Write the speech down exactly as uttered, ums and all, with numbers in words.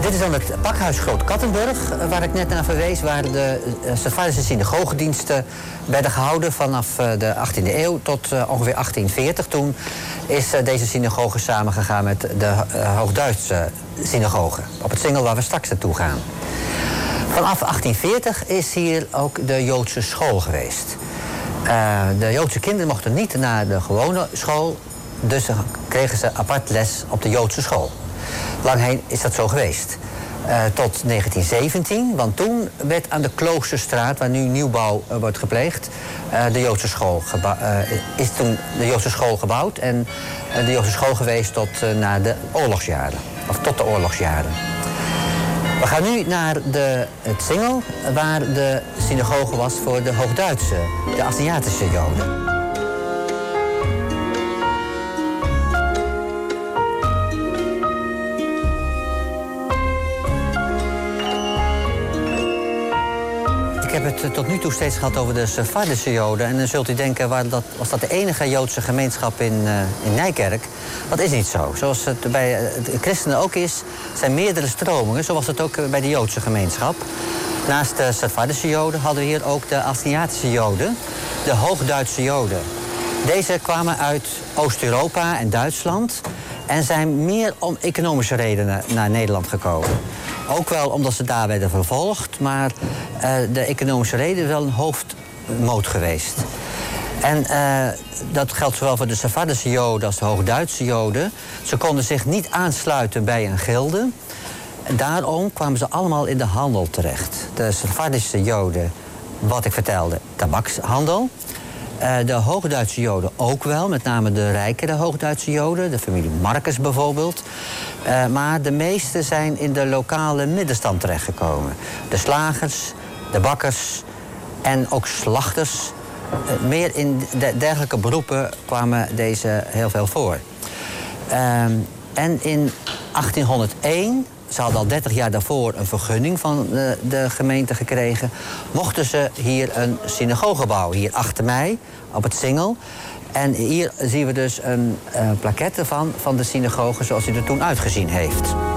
Dit is dan het pakhuis Groot Kattenburg, waar ik net naar verwees, waar de uh, Sefardische synagogediensten werden gehouden vanaf uh, de achttiende eeuw tot uh, ongeveer achttien veertig. Toen is uh, deze synagoge samengegaan met de uh, Hoogduitse synagoge, op het Singel waar we straks naartoe gaan. Vanaf achttien veertig is hier ook de Joodse school geweest. Uh, de Joodse kinderen mochten niet naar de gewone school, dus kregen ze apart les op de Joodse school. Lang heen is dat zo geweest. Uh, tot negentien zeventien, want toen werd aan de Kloosterstraat, waar nu nieuwbouw uh, wordt gepleegd, uh, de Joodse school geba- uh, is toen de Joodse school gebouwd en uh, de Joodse school geweest tot uh, na de oorlogsjaren, of tot de oorlogsjaren. We gaan nu naar de, het Singel, waar de synagoge was voor de Hoogduitse, de Aziatische Joden. Ik heb het tot nu toe steeds gehad over de Sefardische Joden. En dan zult u denken, waar dat, was dat de enige Joodse gemeenschap in, uh, in Nijkerk? Dat is niet zo. Zoals het bij de christenen ook is, zijn meerdere stromingen. Zo was het ook bij de Joodse gemeenschap. Naast de Sefardische Joden hadden we hier ook de Aziatische Joden, de Hoogduitse Joden. Deze kwamen uit Oost-Europa en Duitsland en zijn meer om economische redenen naar Nederland gekomen. Ook wel omdat ze daar werden vervolgd, maar uh, de economische reden is wel een hoofdmoot geweest. En uh, dat geldt zowel voor de Sefardische Joden als de Hoogduitse Joden. Ze konden zich niet aansluiten bij een gilde. En daarom kwamen ze allemaal in de handel terecht. De Sefardische Joden, wat ik vertelde, tabakshandel. Uh, de Hoogduitse Joden ook wel, met name de rijkere Hoogduitse Joden, de familie Marcus bijvoorbeeld. Uh, maar de meeste zijn in de lokale middenstand terechtgekomen. De slagers, de bakkers en ook slachters. Uh, meer in de dergelijke beroepen kwamen deze heel veel voor. Uh, en in achttienhonderdéén, ze hadden al dertig jaar daarvoor een vergunning van de, de gemeente gekregen, mochten ze hier een synagoge bouwen, hier achter mij, op het Singel. En hier zien we dus een uh, plaquette van, van de synagoge zoals die er toen uitgezien heeft.